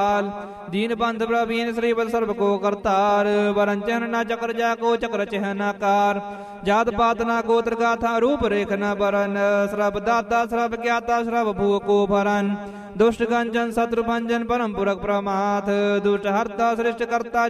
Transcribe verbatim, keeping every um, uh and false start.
दीन बंध प्रवीण श्री बल सर्व को करतार वरंचन न चक्र जाको चक्र चहनाकार जात पात न गोत्र गाथा रूप रेख न बरन श्रभ दाता श्रभ ज्ञाता श्रभ भू को भरन दुष्ट कंचन शत्रु भंजन परम पुरख प्रमाथ दुष्ट हरता श्रेष्ठ करता